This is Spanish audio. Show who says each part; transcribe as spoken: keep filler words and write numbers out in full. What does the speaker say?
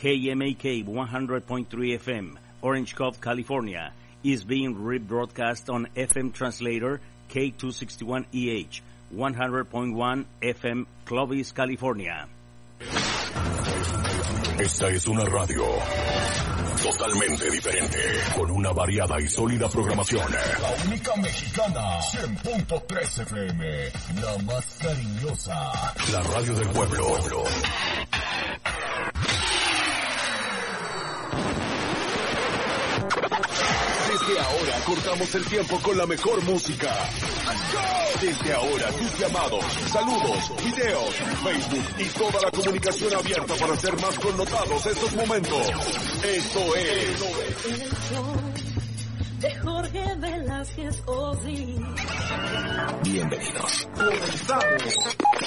Speaker 1: K M A K one hundred point three F M, Orange Cove, California, is being rebroadcast on F M translator K two sixty-one E H, one hundred point one F M, Clovis, California.
Speaker 2: Esta es una radio totalmente diferente, con una variada y sólida programación.
Speaker 3: La única mexicana, cien punto tres F M, la más cariñosa.
Speaker 2: La radio del pueblo. Desde ahora cortamos el tiempo con la mejor música. Desde ahora tus llamados, saludos, videos, Facebook y toda la comunicación abierta para ser más connotados estos momentos. Esto es
Speaker 4: El show de Jorge Velázquez Ozzy.
Speaker 2: Bienvenidos.
Speaker 3: Comenzamos.